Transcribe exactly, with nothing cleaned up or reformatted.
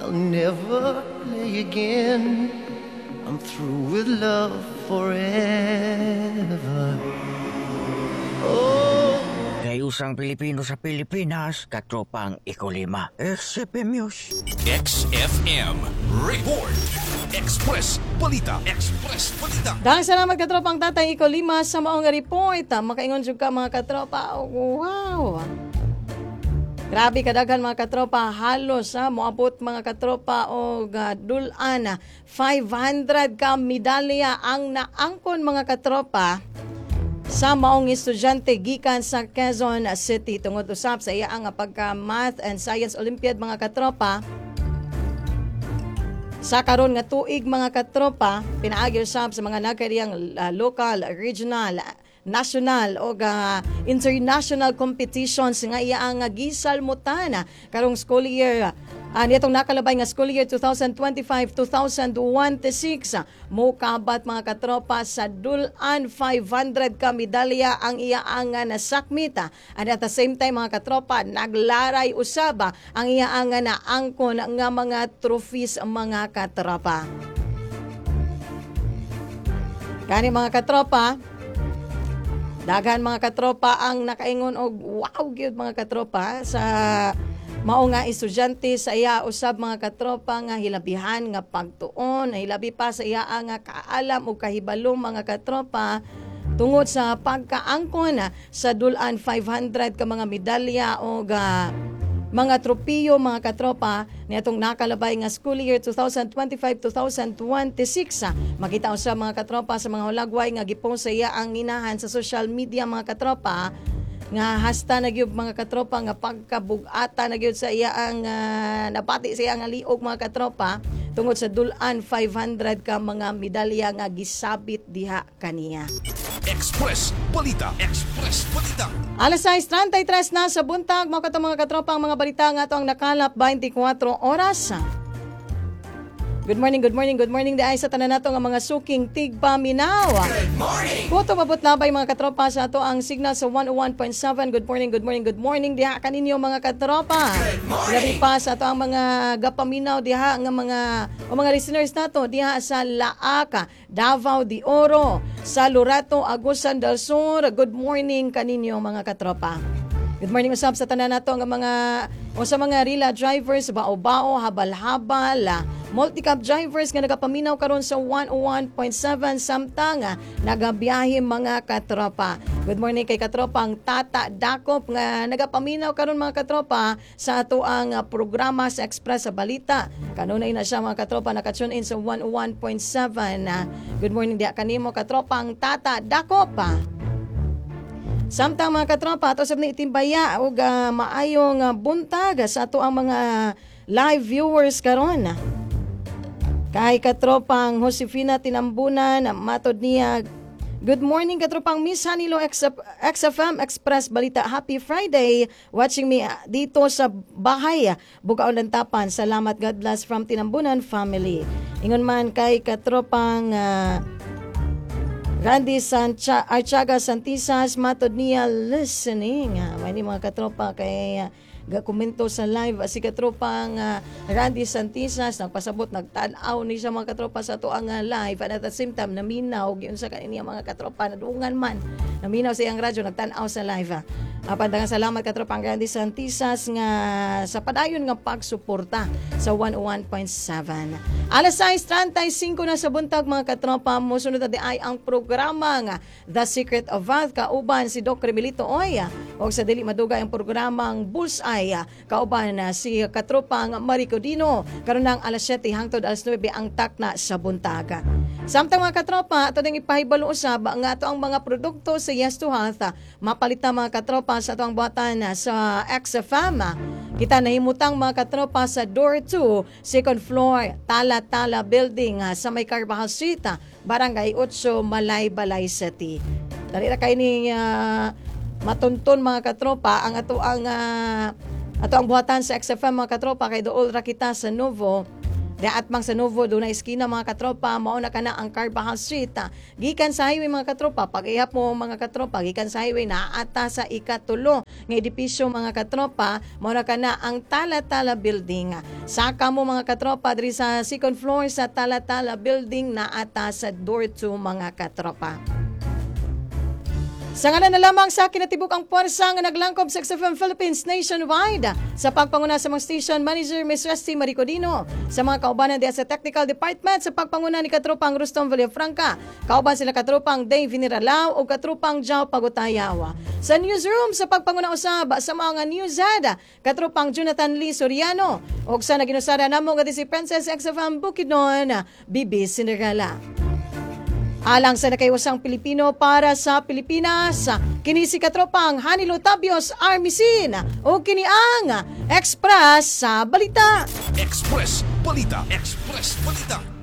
I'll never play again. I'm through with love forever. Oh, Gayusang Pilipino sa Pilipinas, katropang ikolima. X F M News. X F M Report. Express Balita. Express Balita. Dahil salamat katropang tatay ikolima sa maong report. Makaingon jud ka mga katropa. Oh, wow. Grabe kadaghan mga katropa, halos ha, moabot mga katropa o uh, dulan five hundred ka medalya ang naangkon mga katropa sa maong estudyante gikan sa Quezon City tungod usab sa iya ang pagka Math and Science Olympiad mga katropa. Sa karon nga tuig mga katropa, pinaagi usab sa mga nagkariyang uh, local, regional, national o uh, international competitions nga iya ang uh, gisalmutan karong school year uh, nitong nakalabay nga school year twenty twenty-five to twenty twenty-six uh, mo kabat mga katropa sa dulan five hundred ka medalya ang iya ang uh, nasakmita and at the same time mga katropa naglaray usaba ang iya ang uh, naangkon nga mga trophies mga katropa. Kani mga katropa, daghan mga katropa ang nakaingon og wow gyud mga katropa sa mao nga estudyante sa iya usab mga katropa nga hilabihan nga pagtuon, hilabi pa sa iya nga kaalam o kahibalong mga katropa tungod sa pagkaangkon sa dulan five hundred ka mga medalya o ga mga tropiyo mga katropa nitong nakalabay nga school year twenty twenty-five to twenty twenty-six. Makita sa mga katropa sa mga hulagway nga gipost sa iya ang inahan sa social media mga katropa nga hasta na gyud mga katropa nga pagkabugata na gyud sa iya ang uh, napati sa iya nga liog mga katropa tungod sa dulan five hundred ka mga medalya nga gisabit diha kaniya. Express Balita. Express Balita. Alas sais treinta y tres na sa buntag, mga katong mga katropang mga balita nga ito ang nakalap twenty-four oras. Good morning, good morning, good morning. Di ay sa tanan nato nga mga suking tigpaminaw. Good morning. Kuto mabot labay mga katropa sa ato ang signal sa one oh one point seven. Good morning, good morning, good morning. Diha kaninyo mga katropa. Good morning. Labi pa sa ato ang mga gapaminaw diha nga mga o mga listeners nato diha sa Laaka, Davao de Oro, sa Lorato, Agusan del Sur. Good morning kaninyo mga katropa. Good morning usab sa tanan nato nga mga o sa mga rila drivers, bao-bao, habal-habal, multi-cab drivers nga nagapaminaw karon sa one oh one point seven samtang nagabiyahe mga katropa. Good morning kay katropang Tata Dakop nga nagapaminaw karon mga katropa sa ato ang programa sa Express sa Balita. Kanunay na siya mga katropa naka-tune in sa one oh one point seven. Good morning diha kanimo katropang Tata Dakop. Samtang mga katropa, ato sab ni itimbaya og uh, maayong uh, buntag sa ato ang mga live viewers karon. Kay katropang Josefina Tinambunan, matod niya, good morning katropang Miss Hanilo X F M Express Balita. Happy Friday. Watching me uh, dito sa bahay, Bugaon Lantapan. Salamat, God bless from Tinambunan family. Ingon man kay katropang uh, Randy Sancha, Archaga Santisas, matod niya listening. Uh, may mga katropa kay uh, gakomento sa live. Si katropang uh, Randy Santisas, nagpasabot, nagtanaw ni siya mga katropa sa ito ang uh, live. And at the same time, naminaw, yun sa kanya mga katropa, nadungan man. Naminaw sa iyang radyo, nagtanaw sa live. Uh. Uh, Pandangan salamat katropang Randy Santisas nga sa padayon nga pagsuporta sa one oh one point seven. Alas sais treinta y cinco na sa buntag mga katropa, musunod na di ay ang programa nga The Secret of Wealth kauban si Doc Remilito Oya o sa dili maduga ang programang Bullseye kauban na si katropang Marico Dino karon ng alas siyete hangtod alas nuwebe ang takna sa buntaga. Samtang mga katropa, ato ding ipahibalo usab nga ato ang mga produkto sa Yes to Health mapalita mga katropa sa ato ang buhatan sa X F M. Kita nahimutang mga katropa sa door two, second floor, Tala-Tala Building sa may Carvajal Street, Barangay eight, Malay-Balay City. Dali ra kay ni uh, matunton mga katropa ang ato ang uh, ato ang buhatan sa X F M mga katropa kay dool ra kita sa Novo Daat mang sa Novo doon na eskina mga katropa, mao na kana ang Carvajal Street. ah. Gikan sa highway mga katropa, pag-ihap mo mga katropa, gikan sa highway na ata sa ikatulo nga edipisyo mga katropa, mao na kana ang Tala-Tala Building. Saka mo mga katropa diri sa second floor sa Tala-Tala Building na ata sa door two mga katropa. Sa ngalan na lamang sa kinatibuk ang puwersa nga naglangkob sa X F M Philippines nationwide sa pagpanguna sa mga station manager Miss Rusty Maricodino, sa mga kaubanan diya sa technical department sa pagpanguna ni katropang Rustom Villafranca, kauban sila katropang Dave Viniralao o katropang Jao Pagutayawa. Sa newsroom sa pagpanguna usab sa mga newshead, katropang Jonathan Lee Soriano o sa naginusara namo nga si Princess X F M Bukidnon, Bibi Sinigala. Alang sa nakaiwasang Pilipino para sa Pilipinas, kini si katropang Hanilo Tabios Armisin o kini ang Express sa Balita. Express Balita. Express Balita.